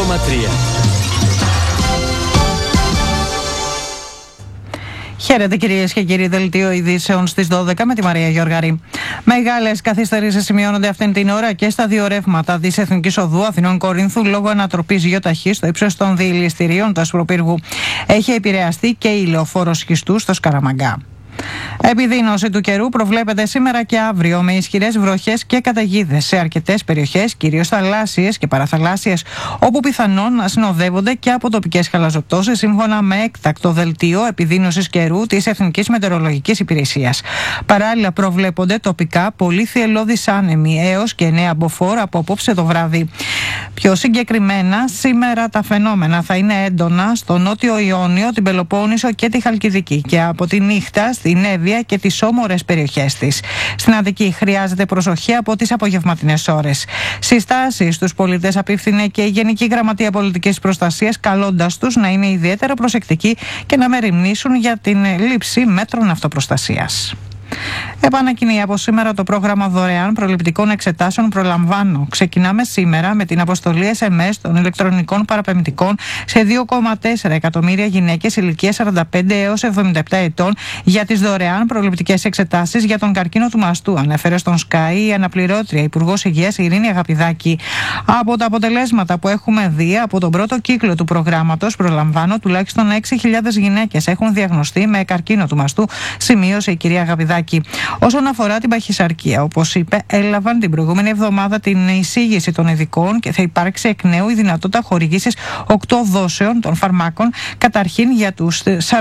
Χαίρετε κυρίες και κύριοι, δελτίο ειδήσεων στις 12 με τη Μαρία Γιώργαρη. Μεγάλες καθυστερήσεις σημειώνονται αυτήν την ώρα και στα δύο ρεύματα της Εθνικής Οδού Αθηνών Κορίνθου λόγω ανατροπής γεωταχής στο ύψος των διηληστηρίων του Ασπροπύργου. Έχει επηρεαστεί και η λεωφόρος Σχιστού στο Σκαραμαγκά. Επιδείνωση του καιρού προβλέπεται σήμερα και αύριο με ισχυρές βροχές και καταιγίδες σε αρκετές περιοχές, κυρίως θαλάσσιες και παραθαλάσσιες, όπου πιθανόν να συνοδεύονται και από τοπικές χαλαζοπτώσεις, σύμφωνα με έκτακτο δελτίο επιδείνωσης καιρού της Εθνικής Μετεωρολογικής Υπηρεσίας. Παράλληλα, προβλέπονται τοπικά πολύ θυελλώδεις άνεμοι έως και 9 μποφόρ από απόψε το βράδυ. Πιο συγκεκριμένα, σήμερα τα φαινόμενα θα είναι έντονα στο νότιο Ιόνιο, την Πελοπόννησο και τη Χαλκιδική και από τη νύχτα στην Εύβοια και τις όμορες περιοχές της. Στην Αττική χρειάζεται προσοχή από τις απογευματινές ώρες. Συστάσεις στους πολίτες απίφθινε και η Γενική Γραμματεία Πολιτικής Προστασίας, καλώντας τους να είναι ιδιαίτερα προσεκτικοί και να μεριμνήσουν για την λήψη μέτρων αυτοπροστασίας. Επανακοινεί από σήμερα το πρόγραμμα δωρεάν προληπτικών εξετάσεων Προλαμβάνω. Ξεκινάμε σήμερα με την αποστολή SMS των ηλεκτρονικών παραπεμπτικών σε 2,4 εκατομμύρια γυναίκες ηλικίας 45 έως 77 ετών για τις δωρεάν προληπτικές εξετάσεις για τον καρκίνο του μαστού, ανέφερε στον Sky η αναπληρώτρια Υπουργός Υγείας Ειρήνη Αγαπηδάκη. Από τα αποτελέσματα που έχουμε δει από τον πρώτο κύκλο του προγράμματος Προλαμβάνω, τουλάχιστον 6.000 γυναίκες έχουν διαγνωστεί με καρκίνο του μαστού, σημείωσε η κυρία Αγαπηδάκη. Όσον αφορά την παχυσαρκία, όπως είπε, έλαβαν την προηγούμενη εβδομάδα την εισήγηση των ειδικών και θα υπάρξει εκ νέου η δυνατότητα χορηγήσης 8 δόσεων των φαρμάκων, καταρχήν για τους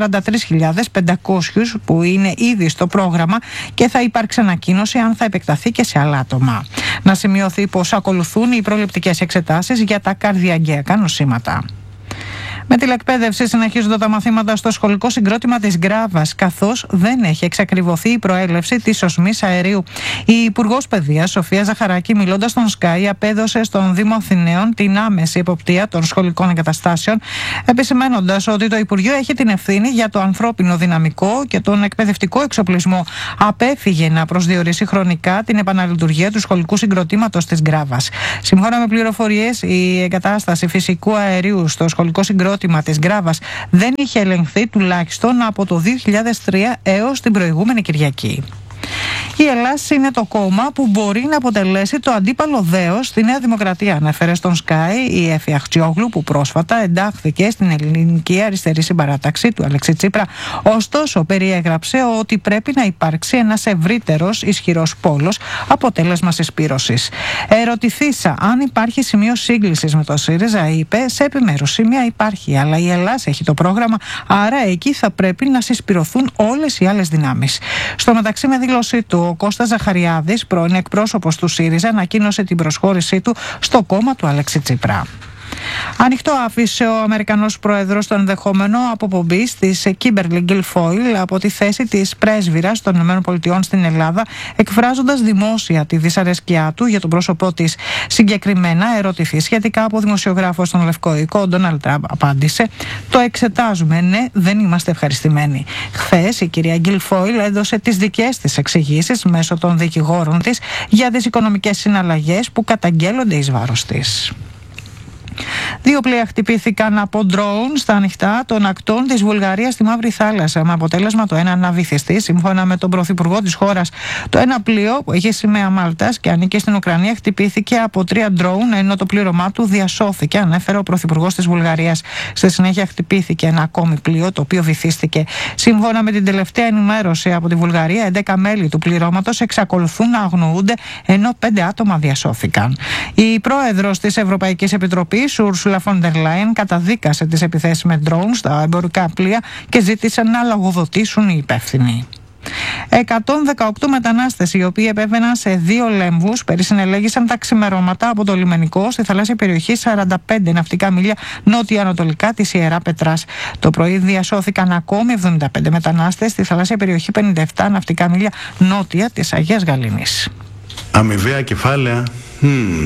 43.500 που είναι ήδη στο πρόγραμμα, και θα υπάρξει ανακοίνωση αν θα επεκταθεί και σε άλλα άτομα. Να σημειωθεί πως ακολουθούν οι προληπτικές εξετάσεις για τα καρδιαγγειακά νοσήματα. Με τηλεκπαίδευση συνεχίζονται τα μαθήματα στο σχολικό συγκρότημα της Γκράβας, καθώς δεν έχει εξακριβωθεί η προέλευση της οσμής αερίου. Η Υπουργός Παιδείας, Σοφία Ζαχαράκη, μιλώντας στον Sky, απέδωσε στον Δήμο Αθηναίων την άμεση εποπτεία των σχολικών εγκαταστάσεων, επισημαίνοντας ότι το Υπουργείο έχει την ευθύνη για το ανθρώπινο δυναμικό και τον εκπαιδευτικό εξοπλισμό. Απέφυγε να προσδιορίσει χρονικά την επαναλειτουργία του σχολικού συγκροτήματος της Γκράβας. Σύμφωνα με πληροφορίες, η εγκατάσταση φυσικού αερίου στο σχολικό συγκρότημα της Γκράβας δεν είχε ελεγχθεί τουλάχιστον από το 2003 έως την προηγούμενη Κυριακή. Η Ελλάς είναι το κόμμα που μπορεί να αποτελέσει το αντίπαλο δέος στη Νέα Δημοκρατία, ανέφερε στον Sky η Εφη Αχτσιόγλου, που πρόσφατα εντάχθηκε στην ελληνική αριστερή συμπαράταξη του Αλέξη Τσίπρα. Ωστόσο, περιέγραψε ότι πρέπει να υπάρξει ένας ευρύτερος ισχυρός πόλος, αποτέλεσμα συσπήρωσης. Ερωτηθήσα αν υπάρχει σημείο σύγκλησης με το ΣΥΡΙΖΑ, είπε, σε επιμέρους σημεία υπάρχει, αλλά η Ελλάς έχει το πρόγραμμα, άρα εκεί θα πρέπει να συσπηρωθούν όλες οι άλλες δυνάμεις. Στο μεταξύ, με δήλωσή του, ο Κώστας Ζαχαριάδης, πρώην εκπρόσωπος του ΣΥΡΙΖΑ, ανακοίνωσε την προσχώρησή του στο κόμμα του Αλέξη Τσίπρα. Ανοιχτό άφησε ο Αμερικανός πρόεδρος το ενδεχόμενο αποπομπής της Kimberly Guilfoyle από τη θέση της πρέσβυρας των ΗΠΑ στην Ελλάδα, εκφράζοντας δημόσια τη δυσαρέσκειά του για τον πρόσωπό της. Συγκεκριμένα, ερωτηθεί σχετικά από δημοσιογράφο στον Λευκό Οίκο, ο Ντόναλντ Τραμπ απάντησε: «Το εξετάζουμε, ναι, δεν είμαστε ευχαριστημένοι». Χθες η κυρία Guilfoyle έδωσε τις δικές της εξηγήσεις μέσω των δικηγόρων της για τις οικονομικές συναλλαγές που καταγγέλλονται εις βάρος της. Δύο πλοία χτυπήθηκαν από ντρόουν στα ανοιχτά των ακτών της Βουλγαρίας στη Μαύρη Θάλασσα, με αποτέλεσμα το ένα να βυθιστεί. Σύμφωνα με τον πρωθυπουργό της χώρας, το ένα πλοίο που έχει σημαία Μάλτας και ανήκει στην Ουκρανία χτυπήθηκε από 3 ντρόουν, ενώ το πλήρωμά του διασώθηκε, ανέφερε ο πρωθυπουργός της Βουλγαρίας. Στη συνέχεια χτυπήθηκε ένα ακόμη πλοίο, το οποίο βυθίστηκε. Σύμφωνα με την τελευταία ενημέρωση από τη Βουλγαρία, 11 μέλη του πληρώματος εξακολουθούν να αγνοούνται, ενώ 5 άτομα διασώθηκαν. Η πρόεδρος της Ευρωπαϊκής Επιτροπής, Ursula von der Leyen, καταδίκασε τις επιθέσεις με ντρόουν στα εμπορικά πλοία και ζήτησε να λογοδοτήσουν οι υπεύθυνοι. 118 μετανάστες, οι οποίοι επέβαιναν σε 2 λέμβους, περισυνελέγησαν τα ξημερώματα από το λιμενικό στη θαλάσσια περιοχή 45 ναυτικά μίλια νότια-ανατολικά της Ιερά Πετράς. Το πρωί διασώθηκαν ακόμη 75 μετανάστες στη θαλάσσια περιοχή 57 ναυτικά μίλια νότια της Αγίας Γαλήνης. Αμοιβαία κεφάλαια.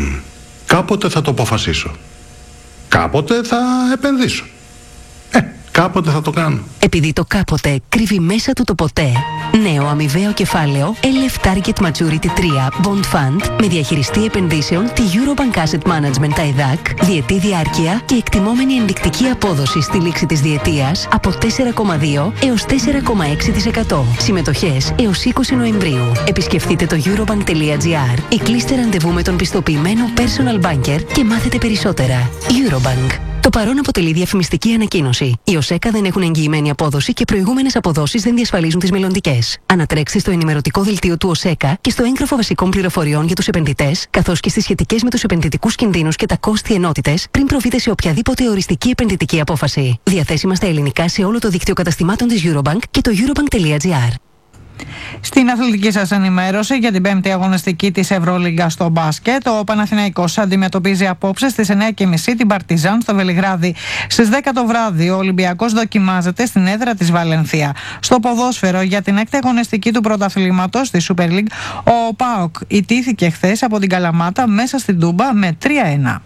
Κάποτε θα το αποφασίσω. Κάποτε θα επενδύσω. Κάποτε θα το κάνω. Επειδή το κάποτε κρύβει μέσα του το ποτέ. Νέο αμοιβαίο κεφάλαιο LF Target Maturity 3 Bond Fund με διαχειριστή επενδύσεων τη Eurobank Asset Management ΤΑΕΔΑΚ, διετή διάρκεια και εκτιμόμενη ενδεικτική απόδοση στη λήξη της διετίας από 4,2 έως 4,6%. Συμμετοχές έως 20 Νοεμβρίου. Επισκεφτείτε το eurobank.gr ή κλείστε ραντεβού με τον πιστοποιημένο personal banker και μάθετε περισσότερα. Eurobank. Το παρόν αποτελεί διαφημιστική ανακοίνωση. Οι ΟΣΕΚΑ δεν έχουν εγγυημένη απόδοση και προηγούμενες αποδόσεις δεν διασφαλίζουν τις μελλοντικές. Ανατρέξτε στο ενημερωτικό δελτίο του ΟΣΕΚΑ και στο έγγραφο βασικών πληροφοριών για τους επενδυτές, καθώς και στις σχετικές με τους επενδυτικούς κινδύνους και τα κόστη ενότητες, πριν προβείτε σε οποιαδήποτε οριστική επενδυτική απόφαση. Διαθέσιμα στα ελληνικά σε όλο το δίκτυο καταστημάτων της Eurobank και το eurobank.gr. Στην αθλητική σας ενημέρωση για την 5η αγωνιστική της Ευρωλίγκα στο μπάσκετ, ο Παναθηναϊκός αντιμετωπίζει απόψε στις 9:30 την Παρτιζάν στο Βελιγράδι. Στις 10 το βράδυ ο Ολυμπιακός δοκιμάζεται στην έδρα της Βαλενθία. Στο ποδόσφαιρο, για την 6η αγωνιστική του πρωταθλήματος στη Super League, ο ΠΑΟΚ ιτήθηκε χθες από την Καλαμάτα μέσα στην Τούμπα με 3-1.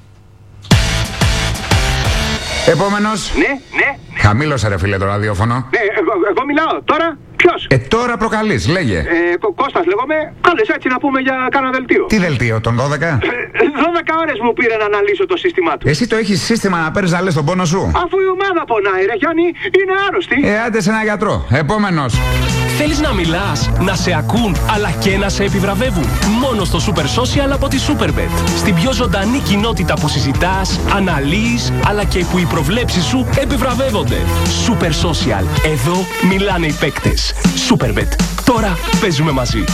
Επόμενος. Ναι. Χαμήλωσε ρε φίλε το ραδιόφωνο. Ναι, εγώ μιλάω. Τώρα ποιος? Τώρα προκαλείς, λέγε. Κώστας λέγομαι. Κάλες έτσι να πούμε για κάνα δελτίο. Τι δελτίο, τον 12? 12 ώρες μου πήρε να αναλύσω το σύστημά του. Εσύ το έχεις σύστημα να παίρνεις να λες τον πόνο σου? Αφού η ομάδα πονάει ρε Γιάννη, είναι άρρωστη. Άντε σε ένα γιατρό. Επόμενος. Θέλεις να μιλάς, να σε ακούν, αλλά και να σε επιβραβεύουν? Μόνο στο Super Social από τη Superbet. Στην πιο ζωντανή κοινότητα που συζητάς, αναλύεις, αλλά και που οι προβλέψεις σου επιβραβεύονται. Super Social. Εδώ μιλάνε οι παίκτες. Superbet. Τώρα παίζουμε μαζί.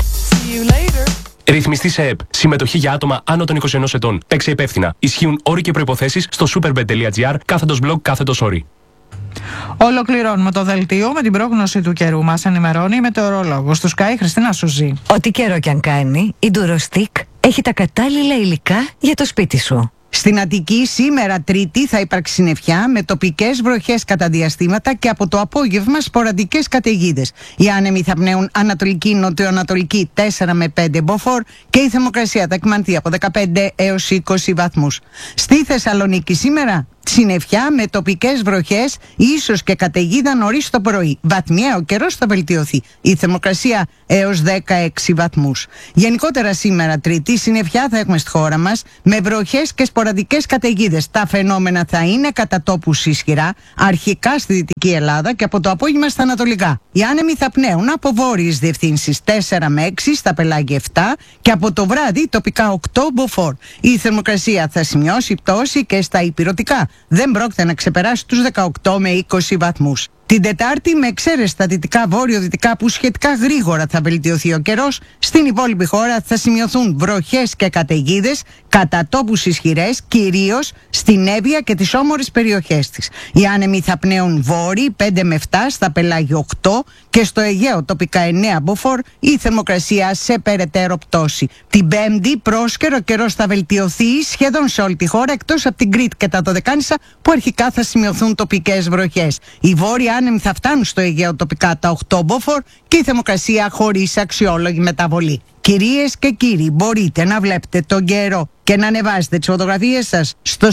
Ρυθμιστή σε ΕΠ. Συμμετοχή για άτομα άνω των 21 ετών. Παίξε υπεύθυνα. Ισχύουν όροι και προϋποθέσεις στο superbet.gr/blog/όροι. Ολοκληρώνουμε το δελτίο με την πρόγνωση του καιρού. Μας ενημερώνει η μετεωρολόγος του Sky, Χριστίνα Σουζή. Ό,τι καιρό κι αν κάνει, η Durostic έχει τα κατάλληλα υλικά για το σπίτι σου. Στην Αττική σήμερα Τρίτη θα υπάρξει συννεφιά με τοπικές βροχές κατά διαστήματα και από το απόγευμα σποραδικές καταιγίδες. Οι άνεμοι θα πνέουν ανατολική-νοτιοανατολική 4 με 5 μποφόρ και η θερμοκρασία θα εκμανθεί από 15 έως 20 βαθμούς. Στη Θεσσαλονίκη σήμερα συννεφιά με τοπικές βροχές, ίσως και καταιγίδα νωρίς το πρωί. Βαθμιαία ο καιρός θα βελτιωθεί. Η θερμοκρασία έως 16 βαθμούς. Γενικότερα σήμερα Τρίτη συννεφιά θα έχουμε στη χώρα μας με βροχές και σποραδικές καταιγίδες. Τα φαινόμενα θα είναι κατά τόπους ισχυρά, αρχικά στη Δυτική Ελλάδα και από το απόγευμα στα Ανατολικά. Οι άνεμοι θα πνέουν από βόρειες διευθύνσεις 4 με 6, στα πελάγια 7 και από το βράδυ τοπικά 8 μποφόρ. Η θερμοκρασία θα σημειώσει πτώση και στα ηπειρωτικά. Δεν πρόκειται να ξεπεράσει τους 18 με 20 βαθμούς. Την Τετάρτη, με εξαίρεση στα δυτικά βόρειο-δυτικά που σχετικά γρήγορα θα βελτιωθεί ο καιρός, στην υπόλοιπη χώρα θα σημειωθούν βροχές και καταιγίδες, κατά τόπους ισχυρές, κυρίως στην Εύβοια και τις όμορες περιοχές της. Οι άνεμοι θα πνέουν βόρειοι 5 με 7, στα πελάγια 8 και στο Αιγαίο τοπικά 9 μποφόρ, η θερμοκρασία σε περαιτέρω πτώση. Την Πέμπτη, πρόσκαιρο καιρός θα βελτιωθεί σχεδόν σε όλη τη χώρα, εκτός από την Κρήτη και τα Δωδεκάνησα που αρχικά θα σημειωθούν τοπικές βροχές. Οι βόρειοι άνεμοι θα φτάνουν στο Αιγαίο τοπικά τα 8 μποφόρ και η θερμοκρασία χωρίς αξιόλογη μεταβολή. Κυρίες και κύριοι, μπορείτε να βλέπετε τον καιρό και να ανεβάσετε τις φωτογραφίες σας στο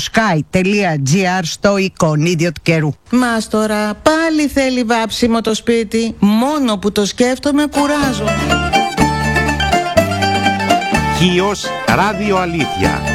sky.gr στο εικονίδιο του καιρού. Μας τώρα πάλι θέλει βάψιμο το σπίτι. Μόνο που το σκέφτομαι κουράζω. Χίος Ράδιο Αλήθεια.